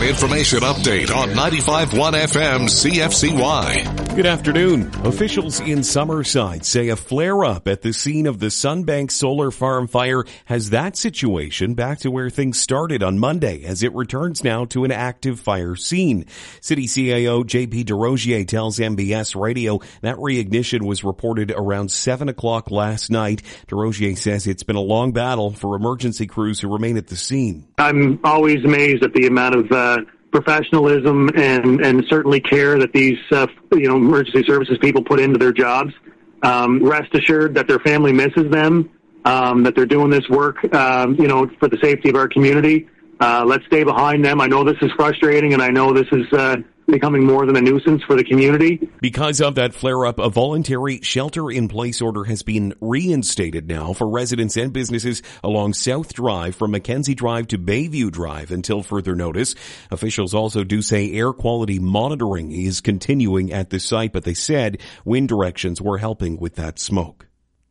An information update on 95.1 FM CFCY. Good afternoon. Officials in Summerside say a flare-up at the scene of the Sunbank Solar Farm fire has that situation back to where things started on Monday, as it returns now to an active fire scene. City CAO JP DeRozier tells MBS Radio that reignition was reported around 7 o'clock last night. DeRozier says it's been a long battle for emergency crews who remain at the scene. I'm always amazed at the amount of professionalism and certainly care that these emergency services people put into their jobs. Rest assured that their family misses them, that they're doing this work for the safety of our community. Let's stay behind them. I know this is frustrating, and I know this is becoming more than a nuisance for the community. Because of that flare-up, a voluntary shelter-in-place order has been reinstated now for residents and businesses along South Drive from Mackenzie Drive to Bayview Drive until further notice. Officials also do say air quality monitoring is continuing at the site, but they said wind directions were helping with that smoke.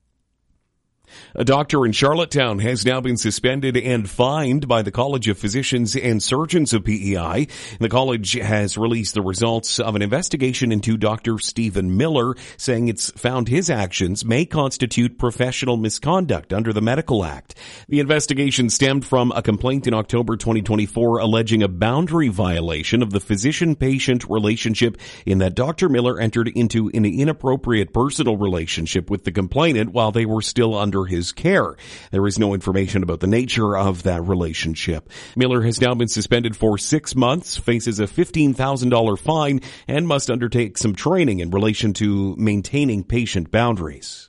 A doctor in Charlottetown has now been suspended and fined by the College of Physicians and Surgeons of PEI. The college has released the results of an investigation into Dr. Stephen Miller, saying it's found his actions may constitute professional misconduct under the Medical Act. The investigation stemmed from a complaint in October 2024 alleging a boundary violation of the physician-patient relationship in that Dr. Miller entered into an inappropriate personal relationship with the complainant while they were still under his care. There is no information about the nature of that relationship. Miller has now been suspended for 6 months, faces a $15,000 fine, and must undertake some training in relation to maintaining patient boundaries.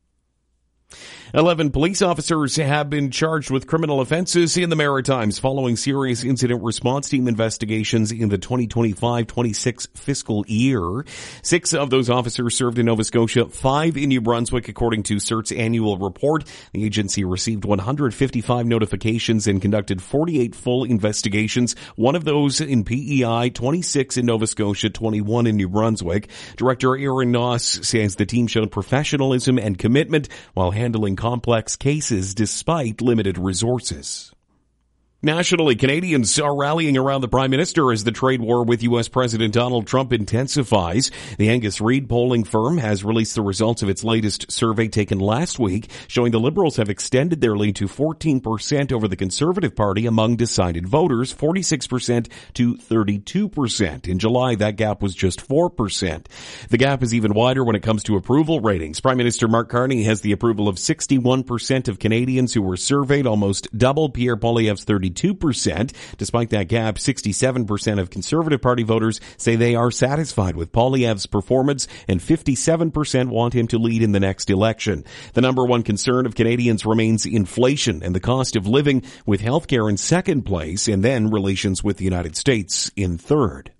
11 police officers have been charged with criminal offenses in the Maritimes following serious incident response team investigations in the 2025-26 fiscal year. 6 of those officers served in Nova Scotia, 5 in New Brunswick, according to CERT's annual report. The agency received 155 notifications and conducted 48 full investigations, one of those in PEI, 26 in Nova Scotia, 21 in New Brunswick. Director Aaron Noss says the team showed professionalism and commitment while handling complex cases despite limited resources. Nationally, Canadians are rallying around the Prime Minister as the trade war with U.S. President Donald Trump intensifies. The Angus Reid polling firm has released the results of its latest survey taken last week, showing the Liberals have extended their lead to 14% over the Conservative Party among decided voters, 46% to 32%. In July, that gap was just 4%. The gap is even wider when it comes to approval ratings. Prime Minister Mark Carney has the approval of 61% of Canadians who were surveyed, almost double Pierre Poilievre's 32%. Despite that gap, 67% of Conservative Party voters say they are satisfied with Poilievre's performance, and 57% want him to lead in the next election. The number one concern of Canadians remains inflation and the cost of living, with healthcare in second place, and then relations with the United States in third.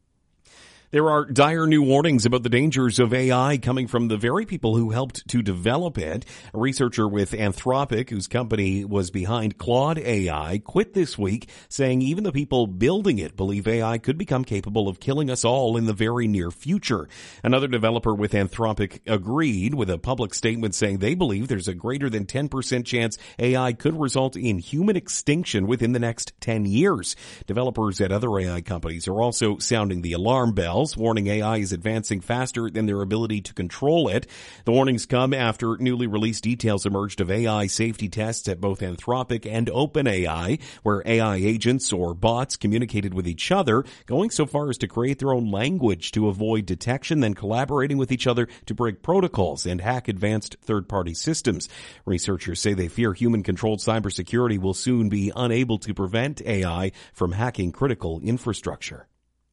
There are dire new warnings about the dangers of AI coming from the very people who helped to develop it. A researcher with Anthropic, whose company was behind Claude AI, quit this week, saying even the people building it believe AI could become capable of killing us all in the very near future. Another developer with Anthropic agreed with a public statement saying they believe there's a greater than 10% chance AI could result in human extinction within the next 10 years. Developers at other AI companies are also sounding the alarm bell, warning AI is advancing faster than their ability to control it. The warnings come after newly released details emerged of AI safety tests at both Anthropic and OpenAI, where AI agents or bots communicated with each other, going so far as to create their own language to avoid detection, then collaborating with each other to break protocols and hack advanced third-party systems. Researchers say they fear human-controlled cybersecurity will soon be unable to prevent AI from hacking critical infrastructure.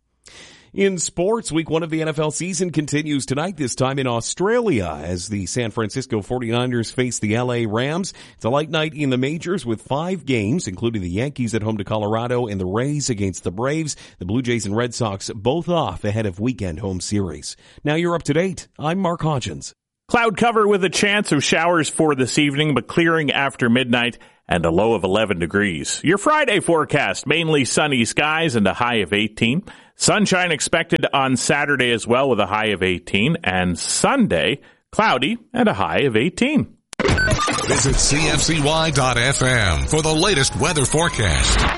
In sports, week 1 of the NFL season continues tonight, this time in Australia, as the San Francisco 49ers face the LA Rams. It's a light night in the majors with 5 games, including the Yankees at home to Colorado and the Rays against the Braves. The Blue Jays and Red Sox both off ahead of weekend home series. Now you're up to date. I'm Mark Hodgins. Cloud cover with a chance of showers for this evening, but clearing after midnight and a low of 11 degrees. Your Friday forecast, mainly sunny skies and a high of 18. Sunshine expected on Saturday as well with a high of 18. And Sunday, cloudy and a high of 18. Visit CFCY.FM for the latest weather forecast.